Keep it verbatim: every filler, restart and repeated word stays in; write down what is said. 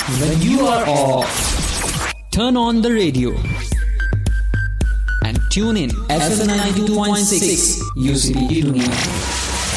When you are off, turn on the radio and tune in F M ninety-two point six U C B Pune.